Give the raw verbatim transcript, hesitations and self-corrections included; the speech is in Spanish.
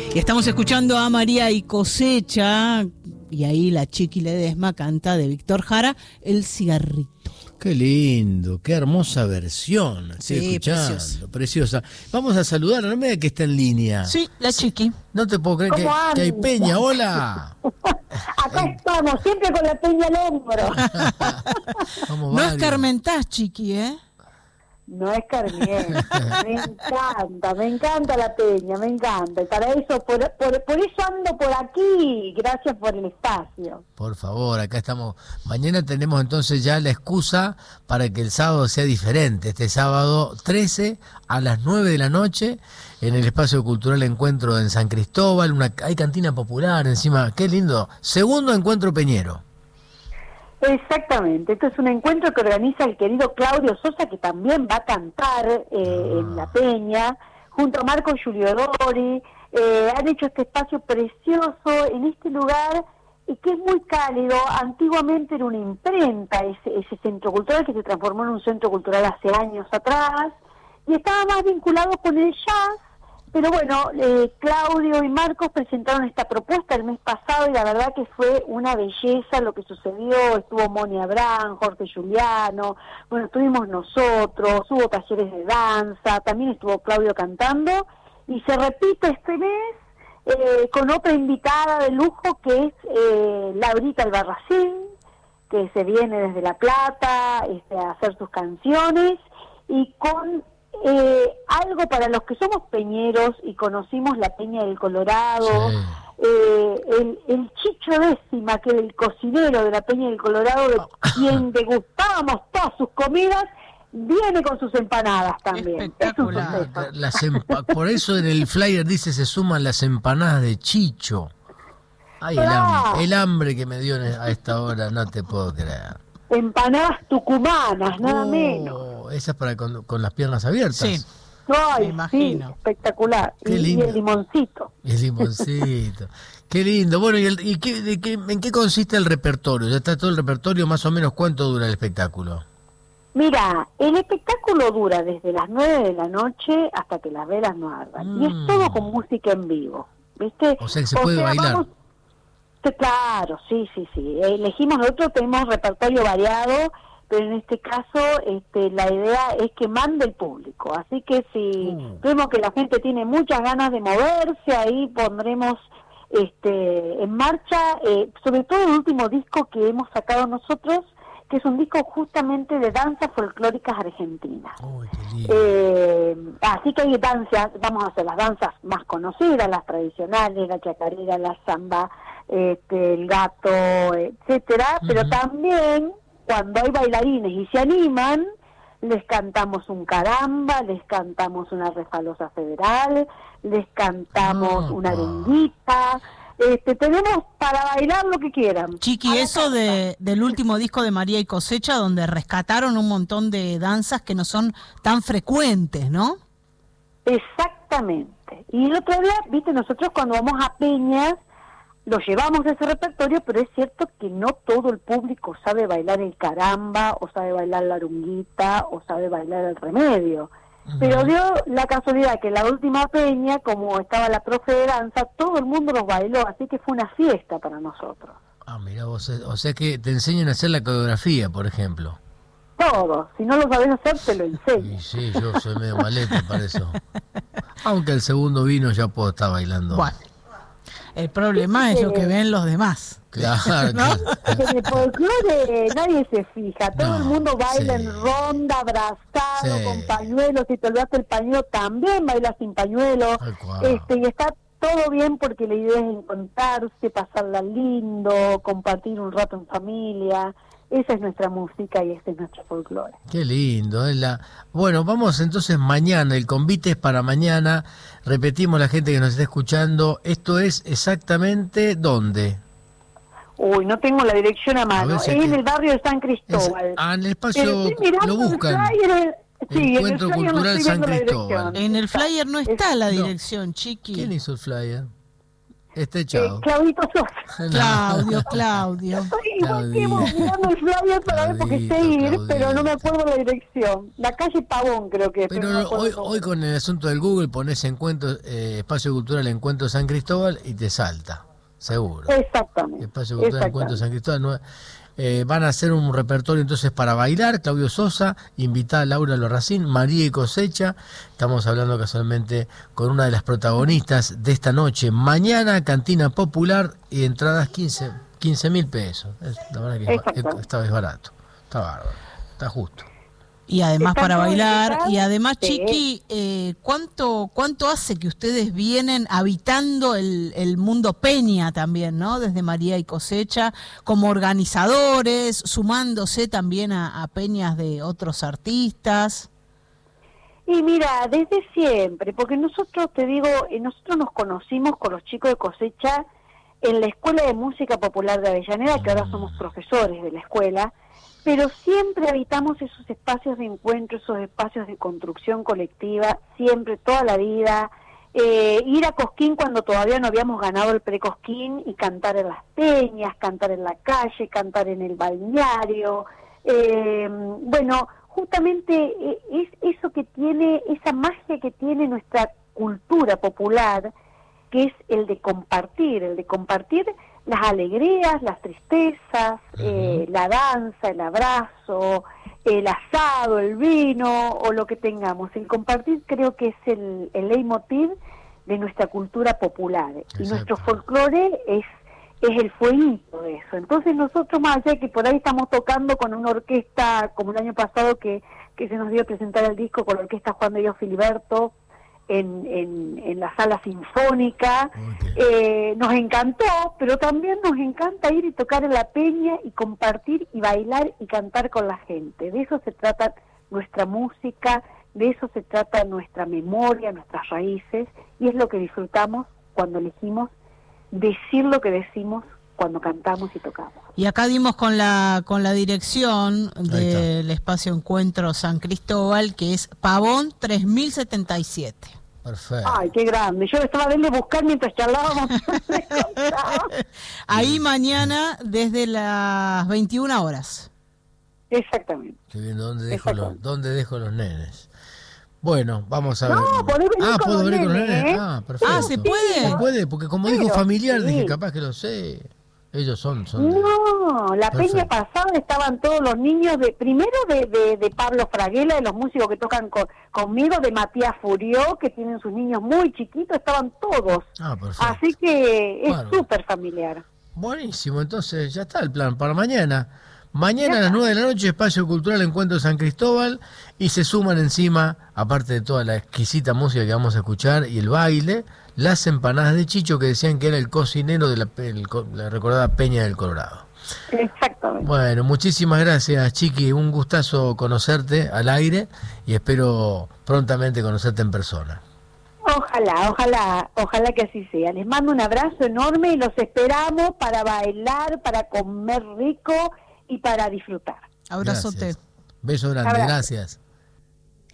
Y estamos escuchando a María y Cosecha, y ahí la Chiqui Ledesma canta de Víctor Jara, El cigarrito. Qué lindo, qué hermosa versión. Estoy Sí, escuchando, preciosa. preciosa. Vamos a saludar, no me digas que está en línea. Sí, la Chiqui. No te puedo creer que, que hay Peña. Hola. Acá estamos, siempre con la peña al hombro. Vamos, No varios. escarmentás, Chiqui, ¿eh? No es Carmiel. Me encanta, me encanta la peña, me encanta. Y para eso, por, por, por eso ando por aquí. Gracias por el espacio. Por favor, acá estamos. Mañana tenemos entonces ya la excusa para que el sábado sea diferente. Este sábado trece a las nueve de la noche en el Espacio Cultural Encuentro en San Cristóbal. Una, hay cantina popular encima. Qué lindo. Segundo encuentro peñero. Exactamente, esto es un encuentro que organiza el querido Claudio Sosa, que también va a cantar eh, ah. en la peña, junto a Marco Giulio Dori. Eh, han hecho este espacio precioso en este lugar y que es muy cálido. Antiguamente era una imprenta, ese, ese centro cultural que se transformó en un centro cultural hace años atrás, y estaba más vinculado con el jazz. Pero bueno, eh, Claudio y Marcos presentaron esta propuesta el mes pasado y la verdad que fue una belleza lo que sucedió. Estuvo Moni Abraham, Jorge Giuliano, bueno, estuvimos nosotros, hubo talleres de danza, también estuvo Claudio cantando, y se repite este mes eh, con otra invitada de lujo que es eh, Laurita Albarracín, que se viene desde La Plata este, a hacer sus canciones, y con Eh, algo para los que somos peñeros y conocimos la Peña del Colorado, sí. eh, el, el Chicho Décima, que era el cocinero de la Peña del Colorado, de quien degustábamos todas sus comidas, viene con sus empanadas también. Es un suceso. Las empa- por eso en el flyer dice se suman las empanadas de Chicho. Ay, el, hambre, el hambre que me dio a esta hora, no te puedo creer. Empanadas tucumanas, nada oh, menos. Esas para con, con las piernas abiertas. Sí. Ay, me imagino. Sí, espectacular. Qué y, lindo. y el limoncito. El limoncito. Qué lindo. Bueno, ¿y, el, y qué, de qué, en qué consiste el repertorio? ¿Ya está todo el repertorio? Más o menos, ¿cuánto dura el espectáculo? Mira, el espectáculo dura desde las nueve de la noche hasta que las velas no ardan. Mm. Y es todo con música en vivo, ¿viste? O sea que se o puede sea, bailar. Vamos... Claro, sí, sí, sí. Elegimos nosotros, tenemos repertorio variado, pero en este caso este, la idea es que mande el público. Así que si mm. vemos que la gente tiene muchas ganas de moverse, ahí pondremos este, en marcha, eh, sobre todo el último disco que hemos sacado nosotros, que es un disco justamente de danzas folclóricas argentinas. Oh, qué lindo. Eh, así que hay danzas, vamos a hacer las danzas más conocidas, las tradicionales, la chacarera, la samba, este, el gato, etcétera, uh-huh. Pero también cuando hay bailarines y se animan, les cantamos un caramba, les cantamos una refalosa federal, les cantamos oh, una arenguita. Este, tenemos para bailar lo que quieran. Chiqui, eso de, del último disco de María y Cosecha, donde rescataron un montón de danzas que no son tan frecuentes, ¿no? Exactamente. Y el otro día, viste, nosotros cuando vamos a peñas, lo llevamos a ese repertorio, pero es cierto que no todo el público sabe bailar el caramba, o sabe bailar la arunguita, o sabe bailar el remedio. Pero dio la casualidad que la última peña, como estaba la profe de danza, todo el mundo los bailó, así que fue una fiesta para nosotros. Ah, mira vos, o sea que te enseñan a hacer la coreografía, por ejemplo. Todo, si no lo sabés hacer, te lo enseño. Y sí, yo soy medio maleta para eso. Aunque el segundo vino ya puedo estar bailando. Bueno, el problema es lo que ven los demás. Claro, ¿no? claro. En el folclore nadie se fija, todo no, el mundo baila sí. en ronda, abrazado, sí. con pañuelos. Si te olvidaste el pañuelo, también baila sin pañuelo. Este, y está todo bien porque la idea es encontrarse, pasarla lindo, compartir un rato en familia. Esa es nuestra música y este es nuestro folclore. Qué lindo. ¿eh? La... Bueno, vamos entonces mañana, el convite es para mañana. Repetimos la gente que nos está escuchando. ¿Esto es exactamente dónde? Uy, no tengo la dirección a mano. A es que... en el barrio de San Cristóbal. Es... Ah, en el espacio lo buscan. El sí, Encuentro en el Cultural no San Cristóbal. En el flyer no está la dirección, no. Chiqui. ¿Quién hizo el flyer? Este chao. Eh, Claudito Sosa. Claudio, Claudio. Estoy igual que vos, mirando el flyer para ver porque sé ir, Claudito. pero no me acuerdo la dirección. La calle Pavón creo que es. Pero no me acuerdo hoy, cómo. hoy con el asunto del Google pones encuentro, eh, Espacio Cultural Encuentro San Cristóbal y te salta, seguro. Exactamente. Espacio Cultural Encuentro San Cristóbal. No, eh, van a hacer un repertorio entonces para bailar. Claudio Sosa, invitada Laura Lorracín, María y Cosecha. Estamos hablando casualmente con una de las protagonistas de esta noche. Mañana, cantina popular y entradas quince mil pesos. Es, la verdad que es, es, está es barato. Está bárbaro. Está justo. Y además ¿Están para todos bailar, invitados? y además, Sí. Chiqui, eh, ¿cuánto cuánto hace que ustedes vienen habitando el, el mundo peña también, ¿no? Desde María y Cosecha, como organizadores, sumándose también a, a peñas de otros artistas. Y mira, desde siempre, porque nosotros, te digo, eh, nosotros nos conocimos con los chicos de Cosecha en la Escuela de Música Popular de Avellaneda, que ahora somos profesores de la escuela, pero siempre habitamos esos espacios de encuentro, esos espacios de construcción colectiva, siempre, toda la vida. Eh, ir a Cosquín cuando todavía no habíamos ganado el pre-Cosquín y cantar en las peñas, cantar en la calle, cantar en el balneario. Eh, bueno, justamente eh, es eso que tiene, esa magia que tiene nuestra cultura popular, que es el de compartir, el de compartir las alegrías, las tristezas, uh-huh. eh, la danza, el abrazo, el asado, el vino o lo que tengamos. El compartir creo que es el, el leitmotiv de nuestra cultura popular. Exacto. Y nuestro folclore es, es el fueguito de eso. Entonces nosotros, más allá de que por ahí estamos tocando con una orquesta, como el año pasado que, que se nos dio a presentar el disco con la orquesta Juan de Dios Filiberto, En, en, en la sala sinfónica, okay. eh, nos encantó, pero también nos encanta ir y tocar en la peña y compartir y bailar y cantar con la gente. De eso se trata nuestra música, de eso se trata nuestra memoria, nuestras raíces, y es lo que disfrutamos cuando elegimos decir lo que decimos cuando cantamos y tocamos. Y acá dimos con la con la dirección del espacio Encuentro San Cristóbal, que es Pavón tres mil setenta y siete. Perfecto. Ay, qué grande. Yo estaba a verle buscar mientras charlábamos. Ahí mañana desde las veintiuna horas. Exactamente. Qué bien, ¿dónde dejo los, dónde dejo los nenes? Bueno, vamos a ver. No, podés venir ah, con ¿puedo los venir con los nenes, nenes? ¿eh? Ah, perfecto. Ah, ¿se puede? Se puede, porque como Pero, dijo familiar, sí. dije, capaz que lo sé. Ellos son... son No, la perfecto. peña pasada estaban todos los niños, de primero de, de, de Pablo Fraguela, de los músicos que tocan con, conmigo, de Matías Furió, que tienen sus niños muy chiquitos, estaban todos. Ah, perfecto. Así que es Bueno. súper familiar. Buenísimo, entonces ya está el plan para mañana. Mañana a las nueve de la noche, Espacio Cultural Encuentro San Cristóbal, y se suman encima, aparte de toda la exquisita música que vamos a escuchar y el baile, las empanadas de Chicho, que decían que era el cocinero de la, el, la recordada Peña del Colorado. Exactamente. Bueno, muchísimas gracias, Chiqui, un gustazo conocerte al aire y espero prontamente conocerte en persona. Ojalá, ojalá, ojalá que así sea. Les mando un abrazo enorme y los esperamos para bailar, para comer rico y para disfrutar. Abrazote. Gracias. Beso grande, Abrazo. gracias.